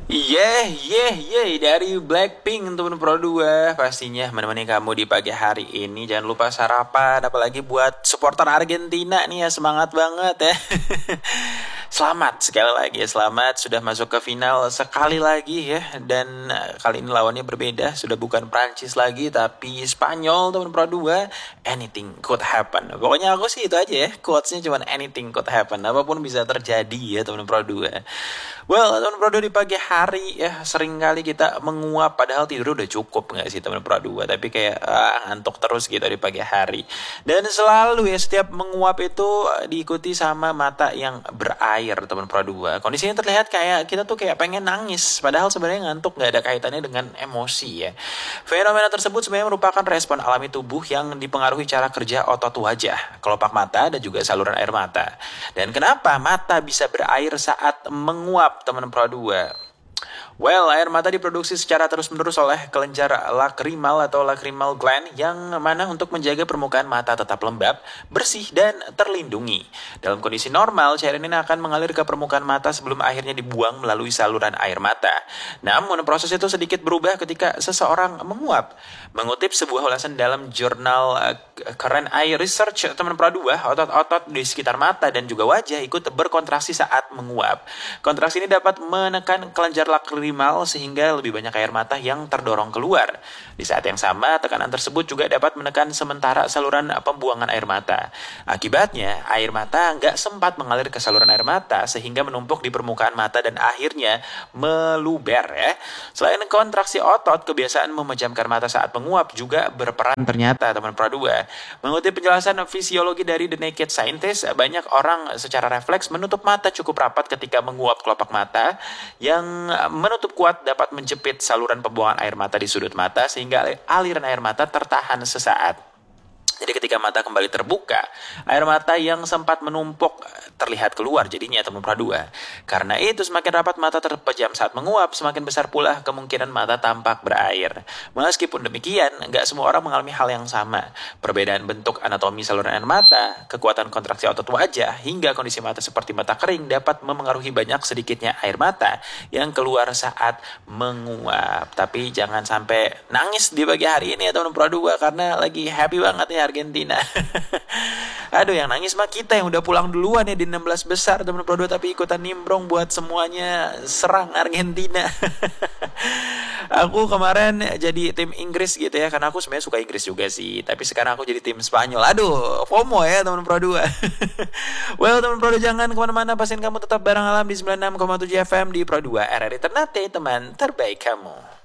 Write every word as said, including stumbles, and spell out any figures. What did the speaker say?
Yeah, yeah, yeah, dari Blackpink teman Pro dua pastinya menemani kamu di pagi hari ini. Jangan lupa sarapan, apalagi buat supporter Argentina nih ya, semangat banget ya. Selamat sekali lagi ya, selamat sudah masuk ke final sekali lagi ya. Dan eh, kali ini lawannya berbeda, sudah bukan Prancis lagi tapi Spanyol teman Pro dua. Anything could happen. Pokoknya aku sih itu aja ya, quotesnya cuma anything could happen. Apapun bisa terjadi ya teman Pro dua. Well, teman Pro dua di pagi hari ya sering kali kita menguap padahal tidur udah cukup nggak sih teman Pro dua, tapi kayak ah, ngantuk terus gitu di pagi hari. Dan selalu ya setiap menguap itu diikuti sama mata yang berair teman Pro dua. Kondisinya terlihat kayak kita tuh kayak pengen nangis padahal sebenarnya ngantuk, nggak ada kaitannya dengan emosi ya. Fenomena tersebut sebenarnya merupakan respon alami tubuh yang dipengaruhi cara kerja otot wajah, kelopak mata dan juga saluran air mata. Dan kenapa mata bisa berair saat menguap teman Pro dua? Well, air mata diproduksi secara terus-menerus oleh kelenjar lakrimal atau lacrimal gland yang mana untuk menjaga permukaan mata tetap lembab, bersih, dan terlindungi. Dalam kondisi normal, cairan ini akan mengalir ke permukaan mata sebelum akhirnya dibuang melalui saluran air mata. Namun, proses itu sedikit berubah ketika seseorang menguap. Mengutip sebuah ulasan dalam jurnal uh, Current Eye Research, teman Pro dua, otot-otot di sekitar mata dan juga wajah ikut berkontraksi saat menguap. Kontraksi ini dapat menekan kelenjar lakrimal sehingga lebih banyak air mata yang terdorong keluar. Di saat yang sama, tekanan tersebut juga dapat menekan sementara saluran pembuangan air mata. Akibatnya, air mata nggak sempat mengalir ke saluran air mata sehingga menumpuk di permukaan mata dan akhirnya meluber ya. Selain kontraksi otot, kebiasaan memejamkan mata saat menguap juga berperan ternyata teman Pro dua. Mengutip penjelasan fisiologi dari The Naked Scientist, banyak orang secara refleks menutup mata cukup rapat ketika menguap kelopak mata yang menutup kuat dapat menjepit saluran pembuangan air mata di sudut mata sehingga aliran air mata tertahan sesaat. Jadi ketika mata kembali terbuka, air mata yang sempat menumpuk terlihat keluar jadinya teman Pro dua. Karena itu semakin rapat mata terpejam saat menguap, semakin besar pula kemungkinan mata tampak berair. Meskipun demikian, nggak semua orang mengalami hal yang sama. Perbedaan bentuk anatomi saluran air mata, kekuatan kontraksi otot wajah, hingga kondisi mata seperti mata kering dapat memengaruhi banyak sedikitnya air mata yang keluar saat menguap. Tapi jangan sampai nangis di pagi hari ini ya teman Pro dua karena lagi happy banget ya Argentina. Aduh, yang nangis mah kita yang udah pulang duluan ya di enam belas besar teman Pro dua, tapi ikutan nimbrong buat semuanya serang Argentina. Aku kemarin jadi tim Inggris gitu ya, karena aku sebenarnya suka Inggris juga sih, tapi sekarang aku jadi tim Spanyol. Aduh, FOMO ya teman Pro dua. Well, teman Pro dua jangan kemana-mana, pastiin kamu tetap bareng Alam di sembilan puluh enam koma tujuh F M di Pro dua R R I Ternate, teman terbaik kamu.